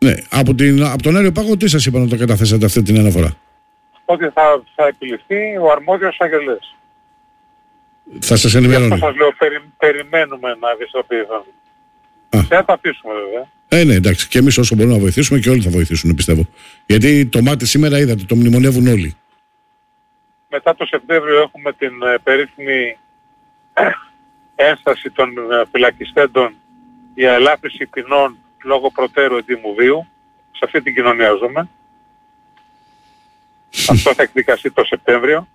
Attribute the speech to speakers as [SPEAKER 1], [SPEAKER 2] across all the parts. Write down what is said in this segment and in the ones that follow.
[SPEAKER 1] Ναι, από τον Άριο Πάγο τι σας είπαν όταν καταθέσατε αυτή την αναφορά?
[SPEAKER 2] Ότι θα επιληφθεί ο αρμόδιος εισαγγελέας.
[SPEAKER 1] Θα σας ενημερώνει.
[SPEAKER 2] Αυτό σας λέω, περιμένουμε να ευαισθητοποιηθούν. Δεν θα τα αφήσουμε βέβαια.
[SPEAKER 1] Ναι, εντάξει. Και εμείς όσο μπορούμε να βοηθήσουμε και όλοι θα βοηθήσουν, πιστεύω. Γιατί το μάτι σήμερα είδατε, το μνημονεύουν όλοι.
[SPEAKER 2] Μετά το Σεπτέμβριο έχουμε την περίφημη ένσταση των φυλακιστέντων για ελάφρυνση ποινών λόγω προτέρου εντύμου βίου. Σε αυτή την κοινωνία ζούμε. Αυτό θα εκδικαστεί το Σεπτέμβριο.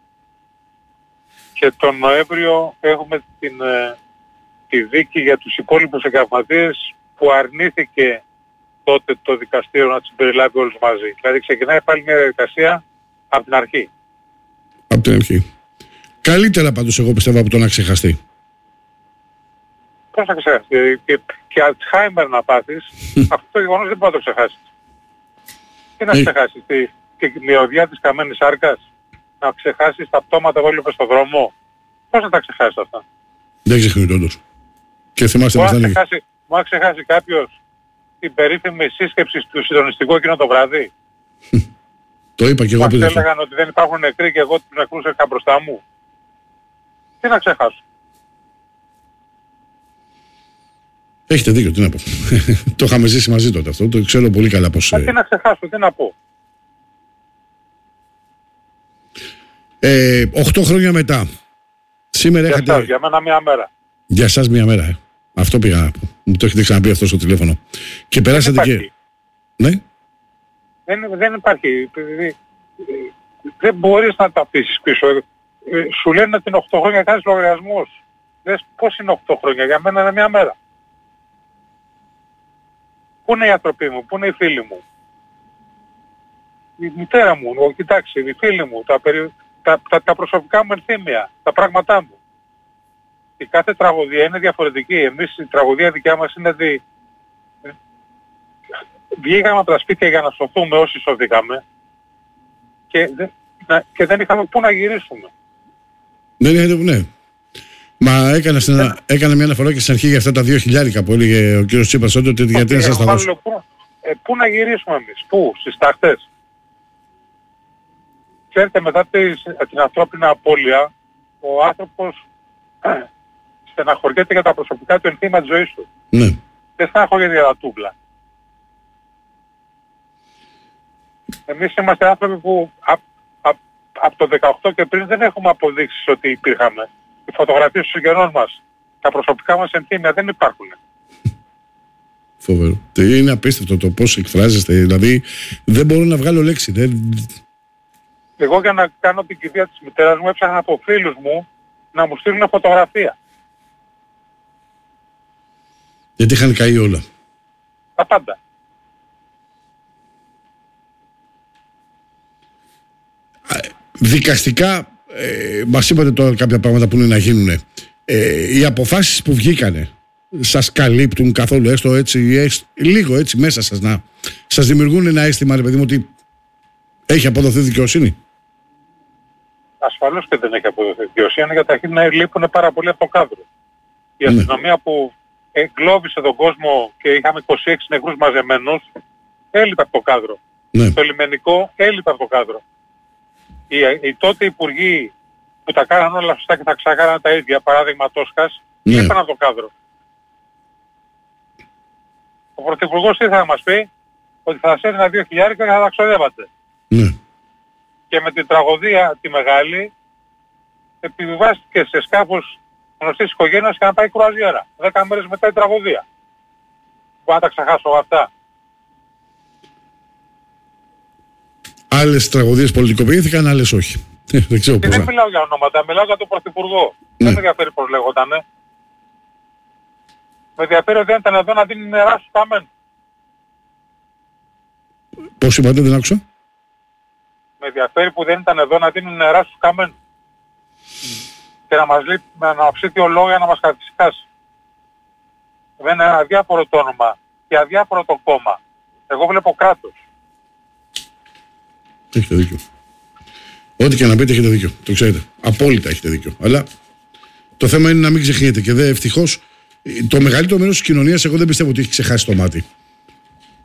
[SPEAKER 2] Και τον Νοέμβριο έχουμε τη δίκη για τους υπόλοιπους εγκαυματίες που αρνήθηκε τότε το δικαστήριο να τους περιλάβει όλους μαζί. Δηλαδή ξεκινάει πάλι μια διαδικασία από την αρχή.
[SPEAKER 1] Από την αρχή. Καλύτερα πάντως εγώ πιστεύω από το να ξεχαστεί.
[SPEAKER 2] Πώς να ξεχαστεί? Και Αλτσχάιμερ να πάθεις, αυτό το γεγονός δεν μπορεί να το ξεχάσεις. Τι να ξεχάσεις? Τη μυρωδιά της καμένης σάρκας? Να ξεχάσεις τα πτώματα που έβλεπες στον δρόμο? Πώς να τα ξεχάσεις αυτά?
[SPEAKER 1] Δεν ξεχνιούνται όντως. Και θυμάστε
[SPEAKER 2] Μου να ξεχάσει κάποιος την περίφημη σύσκεψη του συντονιστικού εκείνο το βράδυ?
[SPEAKER 1] Το είπα και εγώ πριν.
[SPEAKER 2] Μας έλεγαν ότι δεν υπάρχουν νεκροί και εγώ τους νεκρούς είχα μπροστά μου. Τι να ξεχάσω?
[SPEAKER 1] Έχετε δίκιο, τι να πω. Το είχαμε ζήσει μαζί τότε αυτό, το ξέρω πολύ καλά πως...
[SPEAKER 2] Τι να ξεχάσω, τι να πω.
[SPEAKER 1] 8 χρόνια μετά. Σήμερα
[SPEAKER 2] για
[SPEAKER 1] είχατε...
[SPEAKER 2] σας, για μένα μία μέρα.
[SPEAKER 1] Για σας μία μέρα, Αυτό πήγα να πω. Μου το έχετε ξαναπεί αυτό στο τηλέφωνο. Και περάσατε και... Ναι.
[SPEAKER 2] Δεν υπάρχει. Δεν μπορείς να τα πείσεις πίσω. Σου λένε ότι είναι 8 χρόνια, κάνεις λογαριασμούς. Λες πώς είναι 8 χρόνια? Για μένα είναι μία μέρα. Πού είναι οι άνθρωποι μου, πού είναι οι φίλοι μου? Η μητέρα μου, κοιτάξτε, οι φίλοι μου, τα προσωπικά μου ενθύμια, τα πράγματά μου. Η κάθε τραγωδία είναι διαφορετική. Εμείς η τραγωδία δικιά μας είναι ότι βγήκαμε από τα σπίτια για να σωθούμε όσοι σωθήκαμε και δεν είχαμε πού να γυρίσουμε.
[SPEAKER 1] Ναι. Μα έκανα μια αναφορά και στην αρχή για αυτά τα 2.000 που έλεγε ο κύριος Τσίπρας ότι γιατί να σας τα δώσω.
[SPEAKER 2] Πού να γυρίσουμε εμείς? Πού? Στις τάχτες? Ξέρετε, μετά την ανθρώπινη απώλεια ο άνθρωπος στεναχωριέται για τα προσωπικά του ενθύμα της ζωής του.
[SPEAKER 1] Ναι.
[SPEAKER 2] Δεν στεναχωριέται για τα τούβλα. Εμείς είμαστε άνθρωποι που από το 18 και πριν δεν έχουμε αποδείξεις ότι υπήρχαμε. Οι φωτογραφίες των συγγενών μας, τα προσωπικά μας ενθύμια δεν υπάρχουν.
[SPEAKER 1] Φοβερό. Είναι απίστευτο το πώς εκφράζεστε. Δηλαδή δεν μπορώ να βγάλω λέξη.
[SPEAKER 2] Εγώ για να κάνω την κηδεία της μητέρας μου έψαχνα από φίλους μου να μου στείλουν φωτογραφία.
[SPEAKER 1] Γιατί είχαν καεί όλα.
[SPEAKER 2] Τα πάντα.
[SPEAKER 1] Δικαστικά μας είπατε τώρα κάποια πράγματα που είναι να γίνουν. Οι αποφάσεις που βγήκανε σας καλύπτουν καθόλου, έστω έτσι, λίγο έτσι μέσα σας, να σας δημιουργούν ένα αίσθημα, ρε παιδί μου, ότι έχει αποδοθεί δικαιοσύνη?
[SPEAKER 2] Ασφαλώς και δεν έχει αποδοθεί δικαιοσύνη, γιατί λείπουν πάρα πολύ από το κάδρο. Η αστυνομία που εγκλώβησε τον κόσμο και είχαμε 26 νεκρούς μαζεμένους, έλειπε από το κάδρο. Το λιμενικό έλειπε από το κάδρο. Οι τότε υπουργοί που τα κάνανε όλα σωστά και τα ξακάνανε τα ίδια, παράδειγμα Τόσκας, ήρθαν από το κάδρο. Ο Πρωθυπουργός ήρθε να μας πει ότι θα σας έδινα 2.000 και θα τα ξοδεύατε. Και με την τραγωδία τη μεγάλη επιβιβάστηκε σε σκάφος γνωστής οικογένειας και να πάει κρουαζιέρα. 10 μέρες μετά η τραγωδία. Μπορώ να τα ξεχάσω αυτά.
[SPEAKER 1] Άλλες τραγωδίες πολιτικοποιήθηκαν, άλλες όχι. Δεν ξέρω πώς.
[SPEAKER 2] Δεν μιλάω για ονόματα, μιλάω για τον Πρωθυπουργό. Δεν με ενδιαφέρει πώς λέγοντανε. Με ενδιαφέρει ότι δεν ήταν εδώ να δίνει νερά στους καμένους.
[SPEAKER 1] Πώς είπατε, δεν άκουσα?
[SPEAKER 2] Με ενδιαφέρει που δεν ήταν εδώ να δίνουν νερά στους καμένους. Και να μας λέει, να ψήσει δύο λόγια να μας καθησυχάσει. Δεν είναι αδιάφορο το όνομα και αδιάφορο το κόμμα. Εγώ βλέπω κράτος.
[SPEAKER 1] Έχετε δίκιο. Ό,τι και να πείτε έχετε δίκιο. Το ξέρετε. Απόλυτα έχετε δίκιο. Αλλά το θέμα είναι να μην ξεχνιέται. Και ευτυχώς το μεγαλύτερο μέρος της κοινωνίας εγώ δεν πιστεύω ότι έχει ξεχάσει το μάτι.